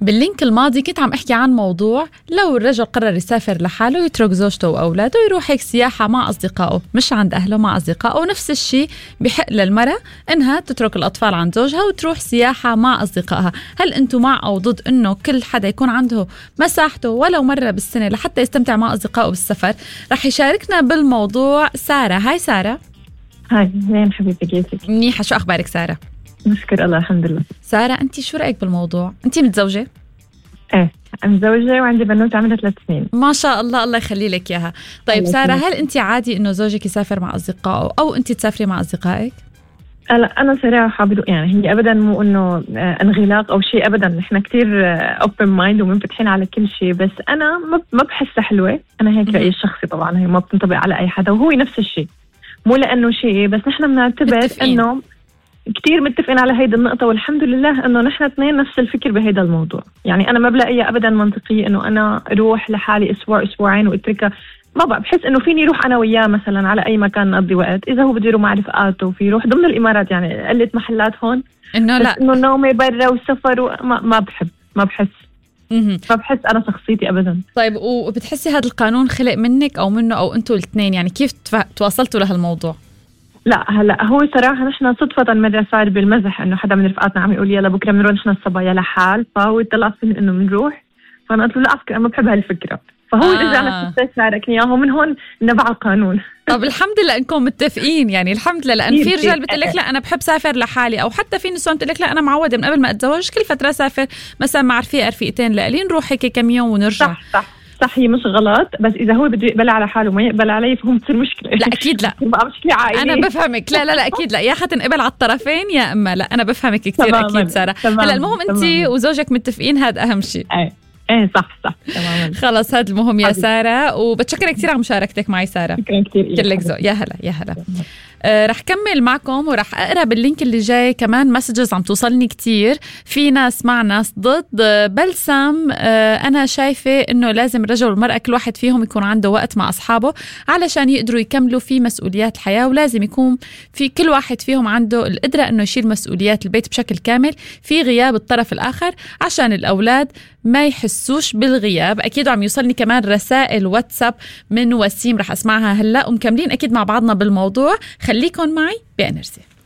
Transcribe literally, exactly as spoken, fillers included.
باللينك الماضي كنت عم احكي عن موضوع لو الرجل قرر يسافر لحاله ويترك زوجته واولاده ويروح هيك سياحه مع اصدقائه، مش عند اهله، مع اصدقائه. ونفس الشيء بحق للمراه انها تترك الاطفال عند زوجها وتروح سياحه مع اصدقائها. هل انتم مع او ضد انه كل حدا يكون عنده مساحته ولو مره بالسنه لحتى يستمتع مع اصدقائه بالسفر؟ رح يشاركنا بالموضوع ساره. هاي ساره. هاي زين حبيبتي، كيفك؟ منيحه. شو اخبارك ساره؟ نشكر الله الحمد لله. ساره، انت شو رايك بالموضوع؟ انت متزوجه؟ ايه متزوجه وعندي بنوته عمرها ثلاث سنين. ما شاء الله، الله يخلي لك اياها. طيب ساره، هل انت عادي انه زوجك يسافر مع اصدقائه او انت تسافري مع اصدقائك؟ لا انا صراحه بدو يعني هي ابدا مو انه انغلاق او شيء، ابدا نحن كتير اوبن مايند ومنفتحين على كل شيء، بس انا ما بحسها حلوه. انا هيك رايي الشخصي، طبعا هي ما بتنطبق على اي حدا وهو نفس الشيء، مو لانه شيء، بس نحن بنعتبر انه كتير متفقين على هيدا النقطة، والحمد لله انه نحن اثنين نفس الفكر بهيدا الموضوع. يعني انا ما بلاقيها ابدا منطقية انه انا اروح لحالي اسبوع اسبوعين واتركها. ما بقى بحس انه فيني اروح انا وياه مثلا على اي مكان نقضي وقت، اذا هو بده يروح مع رفقاته في يروح ضمن الامارات، يعني قلة محلات هون، انه لا انه نومي برا وسفر وما ما بحب ما بحس ما بحس انا شخصيتي ابدا. طيب وبتحسي هذا القانون خلق منك او منه او انتوا الاثنين؟ يعني كيف تواصلتوا لهالموضوع؟ لا هلا هو صراحه نحن صدفه مره صار بالمزح انه حدا من رفقاتنا عم يقول يلا بكره بنروح نحن الصبايا لحال، فهو طلع فيني انه بنروح، فانا قلت له لا افكر انا ما بحب هالفكره، فهو آه. رجعنا شاركني اياه، ومن هون نبع القانون. طب الحمد لله انكم متفقين، يعني الحمد لله، لان في رجال بتقول لك لا انا بحب سافر لحالي، او حتى في نسوان بتقول لك لا انا معوده من قبل ما اتزوج كل فتره سافر مثلا مع رفيقه رفيقتين لقلي نروح هيك كم يوم ونرجع. صح صح صح، هي مش غلط، بس اذا هو بده يقبل على حاله وما يقبل علي فهو بتصير مشكله. لا اكيد لا بقى مشكله عائليه. انا بفهمك. لا لا لا اكيد لا، يا حتنقبل على الطرفين يا اما لا. انا بفهمك كثير اكيد ساره. هلا المهم انت وزوجك متفقين، هذا اهم شيء. ايه ايه صح صح تماما. خلص هذا المهم يا ساره، وبتشكرك كثير على مشاركتك معي ساره. شكرا كثير كلك ذوق. يا هلا يا هلا. آه رح كمل معكم ورح أقرأ باللينك اللي جاي كمان مسجز عم توصلني كتير، في ناس مع ناس ضد. آه بلسم، آه أنا شايفة إنه لازم الرجل والمرأة كل واحد فيهم يكون عنده وقت مع أصحابه علشان يقدروا يكملوا في مسؤوليات الحياة، ولازم يكون في كل واحد فيهم عنده القدرة إنه يشيل مسؤوليات البيت بشكل كامل في غياب الطرف الآخر عشان الأولاد ما يحسوش بالغياب. أكيد عم يوصلني كمان رسائل واتساب من وسيم رح أسمعها هلأ، ومكملين أكيد مع بعضنا بالموضوع. خليكن معي بإنرجي.